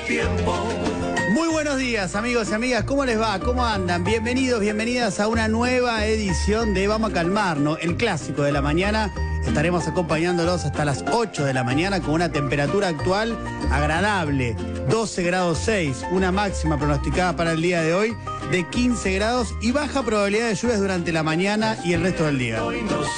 Muy buenos días, amigos y amigas. ¿Cómo les va? ¿Cómo andan? Bienvenidos, bienvenidas a una nueva edición de Vamos a Calmarnos, el clásico de la mañana. Estaremos acompañándolos hasta las 8 de la mañana con una temperatura actual agradable, 12 grados 6, una máxima pronosticada para el día de hoy de 15 grados y baja probabilidad de lluvias durante la mañana y el resto del día.